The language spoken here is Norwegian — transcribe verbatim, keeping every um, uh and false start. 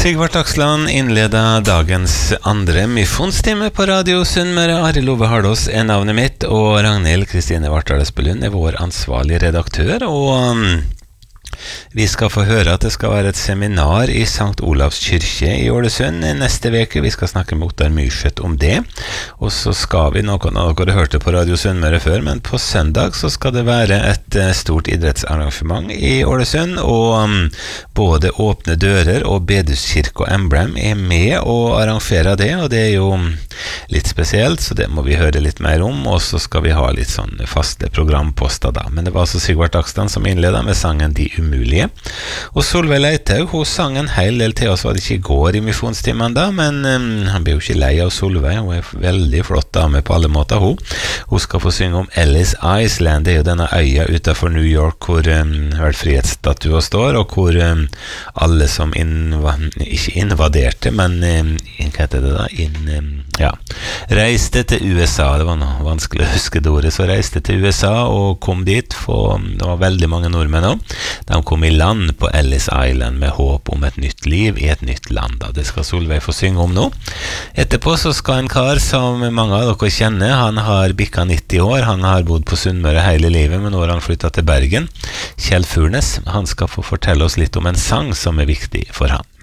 Sigvart Aksland innleder dagens andre myfondstime på Radio Sunnmøre. Arild Ove Hardås er navnet mitt, og Ragnhild Kristine Vartdal Espelund er vår ansvarlige redaktør, og um, vi skal få høre at det skal være et seminar i Sankt Olavs kyrkje i Ålesund neste veke. Vi skal snakke med Ottar Myrseth om det, og så skal vi, noen av dere hørte på Radio Sunnmøre før, men på søndag så skal det være et stort idrettsarrangement i Ålesund, og um, både Åpne Dører og Bedehuskirke og Emblem er med og arrangerer det, og det er jo litt spesielt, så det må vi høre litt mer om, og så skal vi ha litt sånn faste programposter da. Men det var altså Sigvart Aksland som innledet med sangen De Umulige, og Solveig Leithaug, hun sang en hel del til oss, var det ikke i går i misjonstimen da, men um, han blir jo ikke lei av Solveig, hun er veldig flott dame på alle måter hun. Hun skal få synge om Ellis Island, det er jo denne øya utenfor New York hvor um, frihetsstatuen står, og hvor um, alle som innva ikke invaderte, men um, hva heter det da? Inn, um, ja, reiste til U S A, det var noe vanskelig å huske det ordet, så reiste til U S A og kom dit, for det var veldig mange nordmenn også. De kom i land på Ellis Island med håp om et nytt liv i et nytt land. Det skal Solveig få synge om nå. Etterpå så skal en kar som mange av dere kjenner, han har bikket nitti år, han har bodd på Sunnmøre hele livet, men nå har han flyttet til Bergen. Kjell Furnes, han skal få fortelle oss litt om en sang som er viktig for han.